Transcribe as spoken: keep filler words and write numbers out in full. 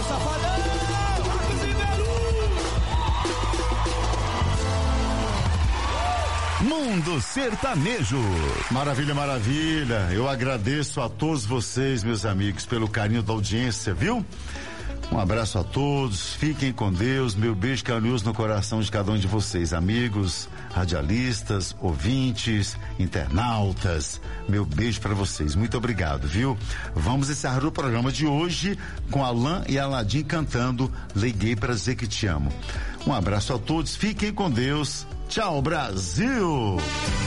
meu safadão! Mundo Sertanejo. Maravilha, maravilha. Eu agradeço a todos vocês, meus amigos, pelo carinho da audiência, viu? Um abraço a todos, fiquem com Deus, meu beijo carinhoso no coração de cada um de vocês, amigos, radialistas, ouvintes, internautas, meu beijo para vocês, muito obrigado, viu? Vamos encerrar o programa de hoje com Alain e Aladim cantando Liguei para dizer que te amo. Um abraço a todos, fiquem com Deus, tchau Brasil!